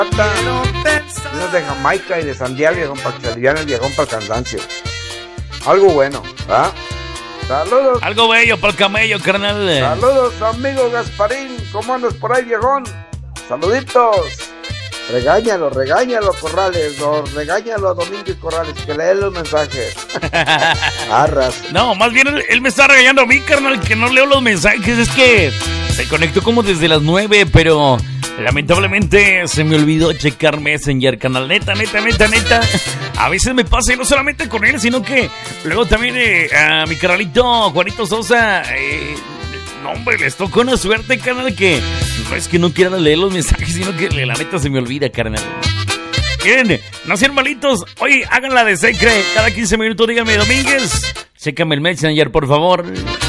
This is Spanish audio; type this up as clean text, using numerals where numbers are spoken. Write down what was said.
Vinos de Jamaica y de Sandial, viejón, para que se aliviane el viejón para el cansancio. Algo bueno, ¿ah? Saludos. Algo bello para el camello, carnal. Saludos, amigo Gasparín. ¿Cómo andas por ahí, viejón? Saluditos. Regáñalo, Corrales. Regáñalo, Domínguez Corrales, que lee los mensajes. Arras. No, más bien él me está regañando a mí, carnal, que no leo los mensajes. Es que se conectó como desde las 9, pero lamentablemente se me olvidó checar Messenger, carnal. Neta. A veces me pasa, y no solamente con él, sino que luego también a mi carnalito Juanito Sosa. No, hombre, les tocó una suerte, carnal, que no es que no quieran leer los mensajes, sino que la neta se me olvida, carnal. Miren, no sean malitos. Oye, hagan la de Secre. Cada 15 minutos díganme, Domínguez, chécame el Messenger, por favor.